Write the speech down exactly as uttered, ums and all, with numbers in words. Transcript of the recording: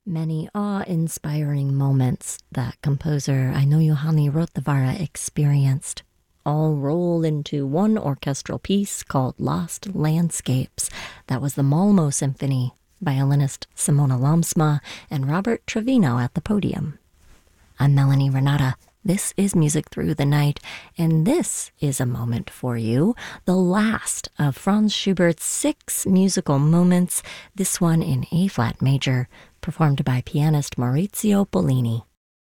Many awe-inspiring moments that composer Aino Yohani Rotavara experienced all roll into one orchestral piece called Lost Landscapes. That was the Malmo Symphony, violinist Simona Lamsma and Robert Trevino at the podium. I'm Melanie Renata. This is Music Through the Night, and this is a moment for you, the last of Franz Schubert's six musical moments, this one in A-flat major, performed by pianist Maurizio Pollini.